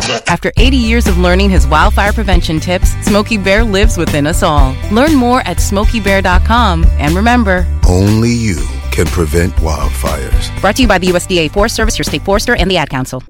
After 80 years of learning his wildfire prevention tips, Smokey Bear lives within us all. Learn more at SmokeyBear.com. And remember, only you can prevent wildfires. Brought to you by the USDA Forest Service, your state forester, and the Ad Council.